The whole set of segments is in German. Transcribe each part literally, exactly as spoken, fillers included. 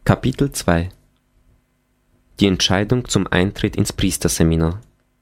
Kapitel zwei Die Entscheidung zum Eintritt ins Priesterseminar.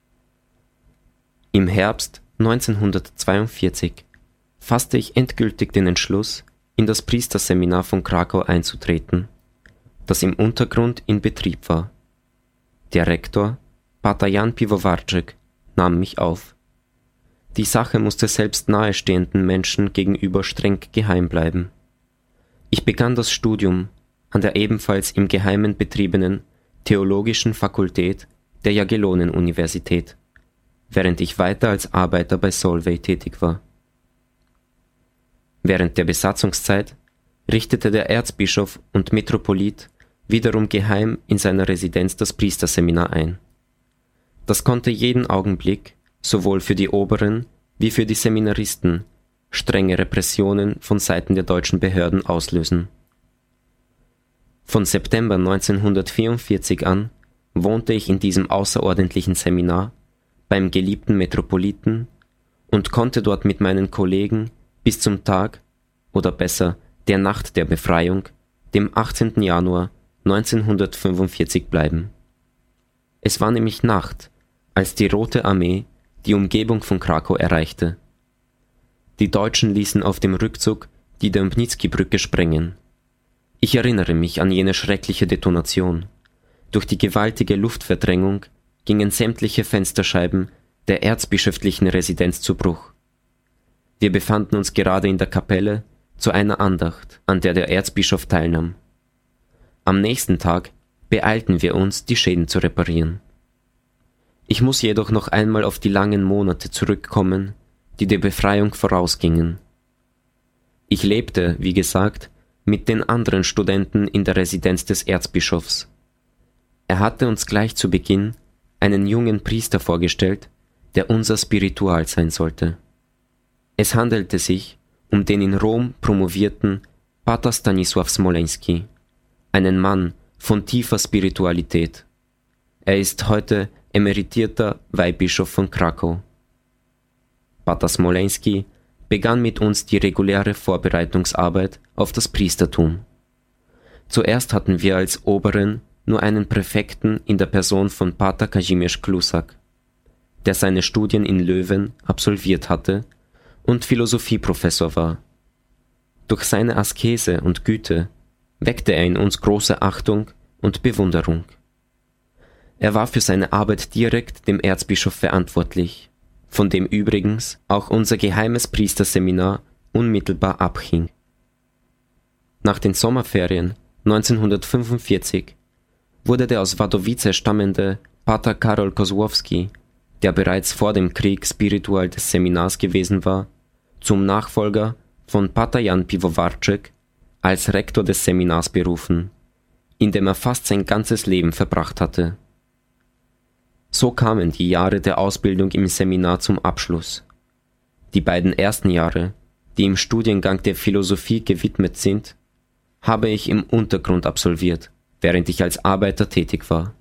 Im Herbst neunzehnhundertzweiundvierzig fasste ich endgültig den Entschluss, in das Priesterseminar von Krakau einzutreten, das im Untergrund in Betrieb war. Der Rektor, Pater Jan Piwowarczyk, nahm mich auf. Die Sache musste selbst nahestehenden Menschen gegenüber streng geheim bleiben. Ich begann das Studium an der ebenfalls im Geheimen betriebenen Theologischen Fakultät der Jagiellonen-Universität, während ich weiter als Arbeiter bei Solvay tätig war. Während der Besatzungszeit richtete der Erzbischof und Metropolit wiederum geheim in seiner Residenz das Priesterseminar ein. Das konnte jeden Augenblick, sowohl für die Oberen wie für die Seminaristen, strenge Repressionen von Seiten der deutschen Behörden auslösen. Von September neunzehnhundertvierundvierzig an wohnte ich in diesem außerordentlichen Seminar beim geliebten Metropoliten und konnte dort mit meinen Kollegen bis zum Tag, oder besser der Nacht der Befreiung, dem achtzehnten Januar neunzehnhundertfünfundvierzig bleiben. Es war nämlich Nacht, als die Rote Armee die Umgebung von Krakau erreichte. Die Deutschen ließen auf dem Rückzug die Dębnicki-Brücke sprengen. Ich erinnere mich an jene schreckliche Detonation. Durch die gewaltige Luftverdrängung gingen sämtliche Fensterscheiben der erzbischöflichen Residenz zu Bruch. Wir befanden uns gerade in der Kapelle zu einer Andacht, an der der Erzbischof teilnahm. Am nächsten Tag beeilten wir uns, die Schäden zu reparieren. Ich muss jedoch noch einmal auf die langen Monate zurückkommen, die der Befreiung vorausgingen. Ich lebte, wie gesagt, mit den anderen Studenten in der Residenz des Erzbischofs. Er hatte uns gleich zu Beginn einen jungen Priester vorgestellt, der unser Spiritual sein sollte. Es handelte sich um den in Rom promovierten Pater Stanisław Smoleński, einen Mann von tiefer Spiritualität. Er ist heute emeritierter Weihbischof von Krakau. Pater Smoleński begann mit uns die reguläre Vorbereitungsarbeit auf das Priestertum. Zuerst hatten wir als Oberen nur einen Präfekten in der Person von Pater Kazimierz Klusak, der seine Studien in Löwen absolviert hatte und Philosophieprofessor war. Durch seine Askese und Güte weckte er in uns große Achtung und Bewunderung. Er war für seine Arbeit direkt dem Erzbischof verantwortlich, von dem übrigens auch unser geheimes Priesterseminar unmittelbar abhing. Nach den Sommerferien neunzehnhundertfünfundvierzig wurde der aus Wadowice stammende Pater Karol Kozłowski, der bereits vor dem Krieg Spiritual des Seminars gewesen war, zum Nachfolger von Pater Jan Piwowarczyk als Rektor des Seminars berufen, in dem er fast sein ganzes Leben verbracht hatte. So kamen die Jahre der Ausbildung im Seminar zum Abschluss. Die beiden ersten Jahre, die im Studiengang der Philosophie gewidmet sind, habe ich im Untergrund absolviert, während ich als Arbeiter tätig war.